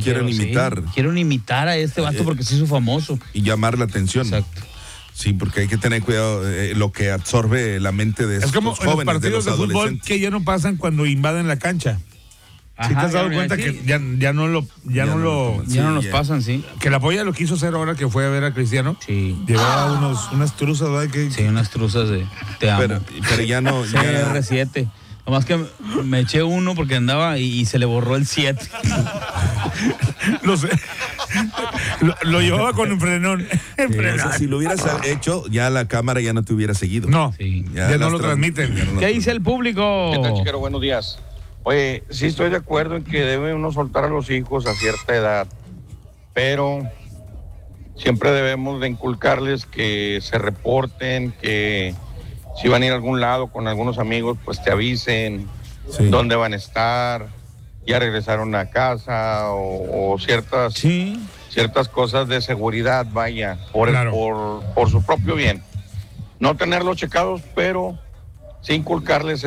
quieren imitar. Sí. Quieren imitar a este vato porque se hizo famoso. Y llamar la atención. Exacto. Sí, porque hay que tener cuidado lo que absorbe la mente de estos jóvenes, Es como en los partidos de fútbol que ya no pasan cuando invaden la cancha. ¿Sí te has dado cuenta que ya no nos pasan, sí? Que la polla lo quiso hacer ahora que fue a ver a Cristiano. Sí. Llevaba unas truzas, ¿verdad? Sí, unas truzas de te amo. Pero ya no. CR7. Nomás que me eché uno porque andaba y se le borró el 7. Lo sé. Lo llevaba con un frenón. O sea, si lo hubieras hecho, ya la cámara ya no te hubiera seguido. No, sí. ya no lo transmiten. ¿Qué dice el público? ¿Qué tal, chiquero? Buenos días. Oye, sí estoy de acuerdo en que debe uno soltar a los hijos a cierta edad, pero siempre debemos de inculcarles que se reporten, que si van a ir a algún lado con algunos amigos, pues te avisen dónde van a estar, ya regresaron a casa o ciertas cosas de seguridad, vaya, por su propio bien. No tenerlos checados, pero sí inculcarles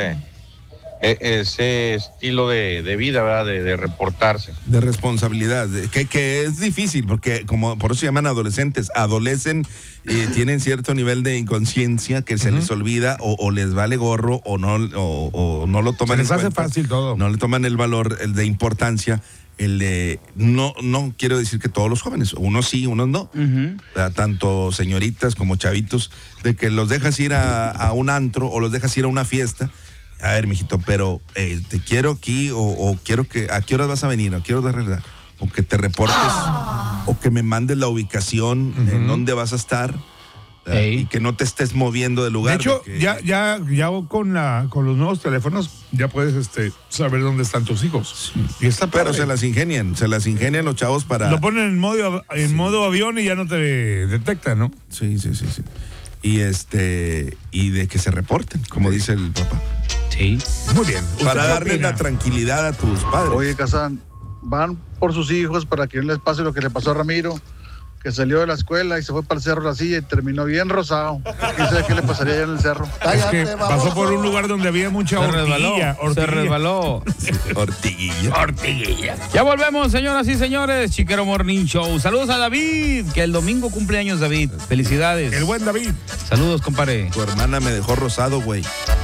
ese estilo de vida, ¿verdad? De reportarse. De responsabilidad, que es difícil, porque como por eso se llaman adolescentes, adolecen, tienen cierto nivel de inconsciencia que se les olvida o les vale gorro o no lo toman en cuenta. Se les hace fácil todo. No le toman el valor, el de importancia, el de, no quiero decir que todos los jóvenes, unos sí, unos no, tanto señoritas como chavitos, de que los dejas ir a un antro o los dejas ir a una fiesta. A ver, mijito, pero te quiero aquí o quiero que, ¿a qué horas vas a venir? ¿A qué horas vas a regresar? O que te reportes o que me mandes la ubicación en dónde vas a estar y que no te estés moviendo de lugar. De hecho, ya con los nuevos teléfonos ya puedes saber dónde están tus hijos. Sí. Y está pero se las ingenian los chavos para... Lo ponen en modo avión y ya no te detecta, ¿no? Sí. Y y de que se reporten, como dice el papá. Sí. Muy bien. Para darle la tranquilidad a tus padres. Oye, Kazán, van por sus hijos para que no les pase lo que le pasó a Ramiro, que salió de la escuela y se fue para el Cerro La Silla y terminó bien rosado. ¿Quién sabe qué le pasaría allá en el cerro? Es que pasó por un lugar donde había mucha ortiguilla. Se resbaló. Sí, ortiguilla. Ya volvemos, señoras y señores. Chiquero Morning Show. Saludos a David, que el domingo cumpleaños, David. Felicidades. El buen David. Saludos, compadre. Tu hermana me dejó rosado, güey.